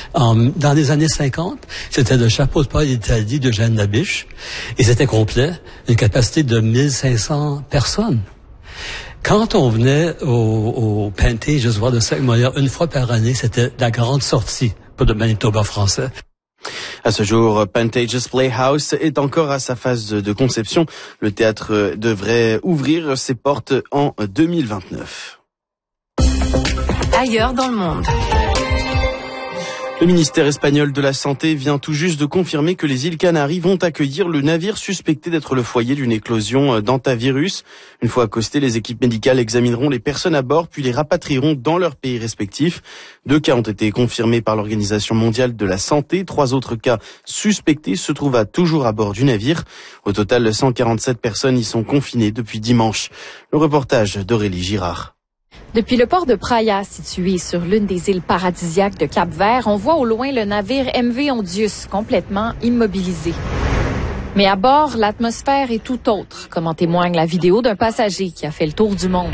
Dans les années 50, c'était le chapeau de paille d'Italie de Jeanne Labiche et c'était complet, une capacité de 1500 personnes. Quand on venait au Pantages voir le Cirque Molière une fois par année, c'était la grande sortie pour le Manitoba français. À ce jour, Pantages Playhouse est encore à sa phase de conception. Le théâtre devrait ouvrir ses portes en 2029. Ailleurs dans le monde. Le ministère espagnol de la Santé vient tout juste de confirmer que les îles Canaries vont accueillir le navire suspecté d'être le foyer d'une éclosion d'hantavirus. Une fois accostés, les équipes médicales examineront les personnes à bord puis les rapatrieront dans leurs pays respectifs. 2 cas ont été confirmés par l'Organisation mondiale de la santé. 3 autres cas suspectés se trouvent toujours à bord du navire. Au total, 147 personnes y sont confinées depuis dimanche. Le reportage d'Aurélie Girard. Depuis le port de Praia, situé sur l'une des îles paradisiaques de Cap-Vert, on voit au loin le navire MV Ondius, complètement immobilisé. Mais à bord, l'atmosphère est tout autre, comme en témoigne la vidéo d'un passager qui a fait le tour du monde.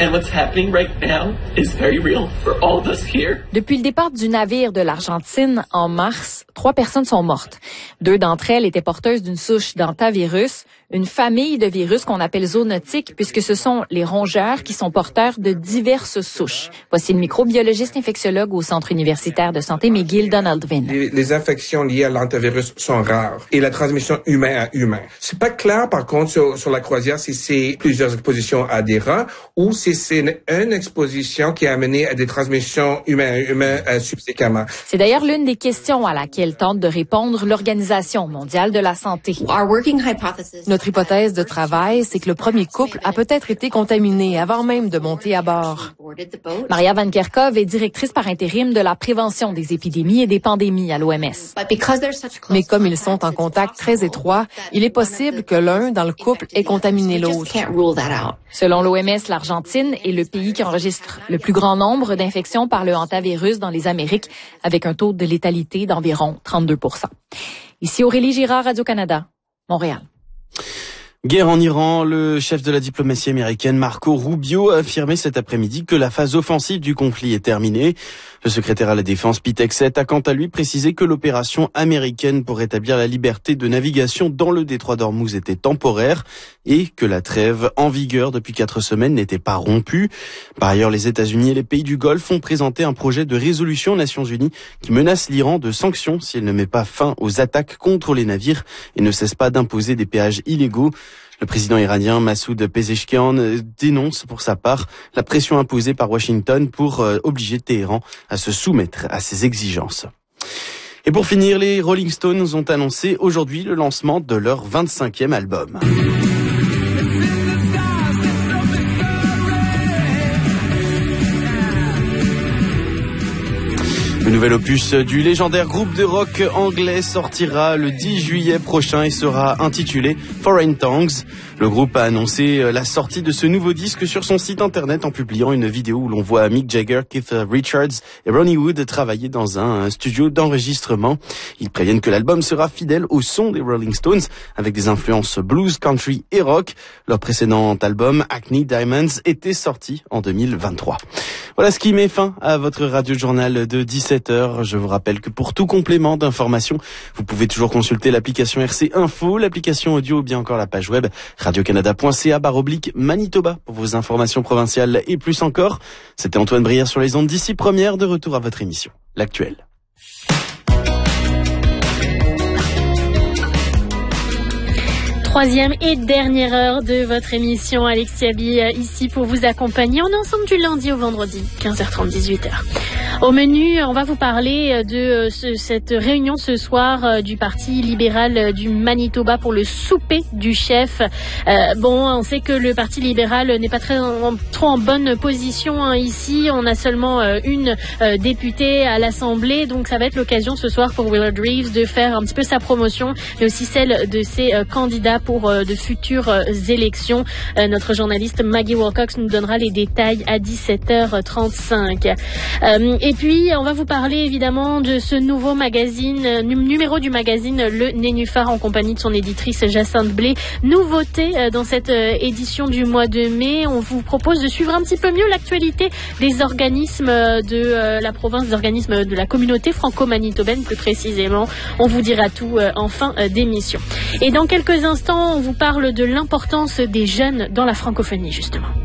Depuis le départ du navire de l'Argentine en mars, 3 personnes sont mortes. 2 d'entre elles étaient porteuses d'une souche d'hantavirus, une famille de virus qu'on appelle zoonotiques, puisque ce sont les rongeurs qui sont porteurs de diverses souches. Voici le microbiologiste infectiologue au Centre universitaire de santé McGill, Donald Vinn. Les infections liées à l'hantavirus sont rares et la transmission humain à humain. C'est pas clair, par contre, sur la croisière, si c'est plusieurs expositions à des rats ou si c'est une exposition qui a amené à des transmissions humain à humain subséquemment. C'est d'ailleurs l'une des questions à laquelle tente de répondre l'Organisation mondiale de la santé. Notre hypothèse de travail, c'est que le premier couple a peut-être été contaminé avant même de monter à bord. Maria Van Kerkhove est directrice par intérim de la prévention des épidémies et des pandémies à l'OMS. Mais comme ils sont en contact très étroit, il est possible que l'un dans le couple ait contaminé l'autre. Selon l'OMS, l'Argentine est le pays qui enregistre le plus grand nombre d'infections par le hantavirus dans les Amériques, avec un taux de létalité d'environ 32%. Ici Aurélie Girard, Radio-Canada, Montréal. Guerre en Iran, le chef de la diplomatie américaine Marco Rubio a affirmé cet après-midi que la phase offensive du conflit est terminée. Le secrétaire à la défense Pete Hegseth a quant à lui précisé que l'opération américaine pour rétablir la liberté de navigation dans le détroit d'Ormuz était temporaire et que la trêve en vigueur depuis 4 semaines n'était pas rompue. Par ailleurs, les États-Unis et les pays du Golfe ont présenté un projet de résolution aux Nations Unies qui menace l'Iran de sanctions s'il ne met pas fin aux attaques contre les navires et ne cesse pas d'imposer des péages illégaux. Le président iranien Massoud Pezeshkian dénonce pour sa part la pression imposée par Washington pour obliger Téhéran à se soumettre à ses exigences. Et pour finir, les Rolling Stones ont annoncé aujourd'hui le lancement de leur 25e album. Le nouvel opus du légendaire groupe de rock anglais sortira le 10 juillet prochain et sera intitulé Foreign Tongues. Le groupe a annoncé la sortie de ce nouveau disque sur son site internet en publiant une vidéo où l'on voit Mick Jagger, Keith Richards et Ronnie Wood travailler dans un studio d'enregistrement. Ils préviennent que l'album sera fidèle au son des Rolling Stones avec des influences blues, country et rock. Leur précédent album, Acne Diamonds, était sorti en 2023. Voilà ce qui met fin à votre radio-journal de 17h. Je vous rappelle que pour tout complément d'information, vous pouvez toujours consulter l'application RC Info, l'application audio ou bien encore la page web radiocanada.ca/Manitoba pour vos informations provinciales et plus encore. C'était Antoine Brière sur les ondes d'ici première, de retour à votre émission, L'Actuel. Troisième et dernière heure de votre émission, Alexia Bille ici pour vous accompagner. On est ensemble du lundi au vendredi, 15h30, 18h. Au menu, on va vous parler de cette réunion ce soir du Parti libéral du Manitoba pour le souper du chef. On sait que le Parti libéral n'est pas trop en bonne position ici. On a seulement une députée à l'Assemblée, donc ça va être l'occasion ce soir pour Willard Reeves de faire un petit peu sa promotion, mais aussi celle de ses candidats pour de futures élections. Notre journaliste Maggie Wilcox nous donnera les détails à 17h35. Et puis, on va vous parler évidemment de ce nouveau magazine, numéro du magazine Le Nénuphar en compagnie de son éditrice Jacinthe Blé. Nouveauté dans cette édition du mois de mai. On vous propose de suivre un petit peu mieux l'actualité des organismes de la province, des organismes de la communauté franco-manitobaine plus précisément. On vous dira tout en fin d'émission. Et dans quelques instants, on vous parle de l'importance des jeunes dans la francophonie justement.